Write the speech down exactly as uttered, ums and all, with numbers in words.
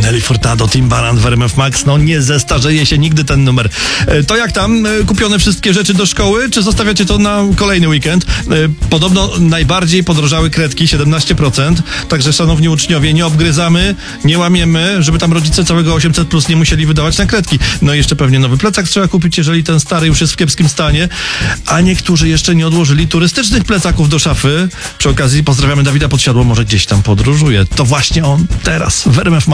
Nelly Furtado, Timbaland w R M F Max. No nie zestarzeje się nigdy ten numer. E, To jak tam? E, Kupione wszystkie rzeczy do szkoły, czy zostawiacie to na kolejny weekend? E, Podobno najbardziej podrożały kredki, siedemnaście procent. Także szanowni uczniowie, nie obgryzamy, nie łamiemy, żeby tam rodzice całego osiemset plus nie musieli wydawać na kredki. No i jeszcze pewnie nowy plecak trzeba kupić, jeżeli ten stary już jest w kiepskim stanie. A niektórzy jeszcze nie odłożyli turystycznych plecaków do szafy. Przy okazji pozdrawiamy Dawida Podsiadło, może gdzieś tam podróżuje. To właśnie on teraz w R M F